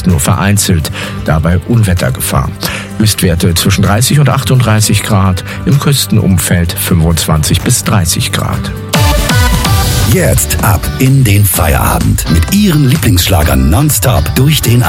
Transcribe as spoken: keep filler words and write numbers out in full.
meist nur vereinzelt, dabei Unwettergefahr. Höchstwerte zwischen dreißig und achtunddreißig Grad, im Küstenumfeld fünfundzwanzig bis dreißig Grad. Jetzt ab in den Feierabend mit Ihren Lieblingsschlagern nonstop durch den